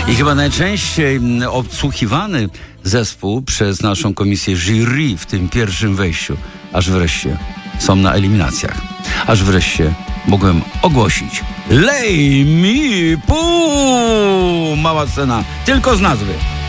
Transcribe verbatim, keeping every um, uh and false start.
I chyba najczęściej odsłuchiwany zespół przez naszą komisję jury w tym pierwszym wejściu, aż wreszcie są na eliminacjach. Aż wreszcie mogłem ogłosić Lej mi pół! Mała scena, tylko z nazwy.